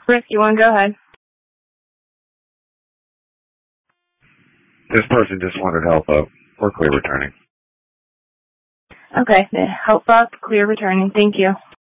Rick, you want to go ahead? This person just wanted help out. We're clear returning. Okay, help out, clear returning. Thank you.